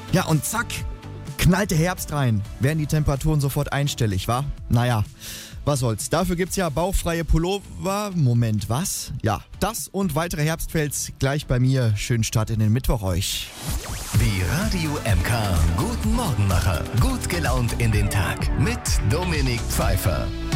Ja, und zack, knallt der Herbst rein. Werden die Temperaturen sofort einstellig, wa? Naja, was soll's. Dafür gibt's ja bauchfreie Pullover. Moment, was? Ja, das und weitere Herbstfels gleich bei mir. Schönen Start in den Mittwoch euch. Die Radio MK Guten Morgenmacher. Gut gelaunt in den Tag mit Dominik Pfeiffer.